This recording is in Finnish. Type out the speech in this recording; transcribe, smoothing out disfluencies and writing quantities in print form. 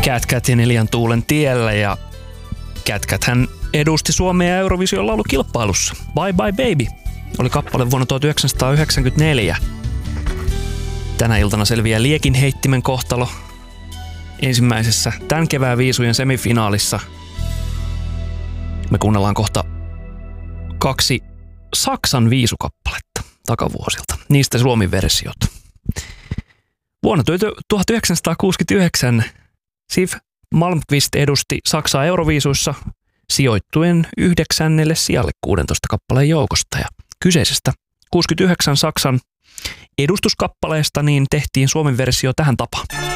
Cat ja Neljän tuulen tiellä ja Cat hän edusti Suomea Eurovision laulukilpailussa. Bye Bye Baby oli kappale vuonna 1994. Tänä iltana selviää liekinheittimen kohtalo ensimmäisessä tämän kevään viisujen semifinaalissa. Me kuunnellaan kohta 2 Saksan viisukappaletta takavuosilta. Niistä Suomi-versiot. Vuonna 1969 Siv Malmkvist edusti Saksaa Euroviisuissa sijoittuen 9. sijalle 16 kappaleen joukosta. Ja kyseisestä 69 Saksan edustuskappaleesta niin tehtiin Suomen versio tähän tapaan.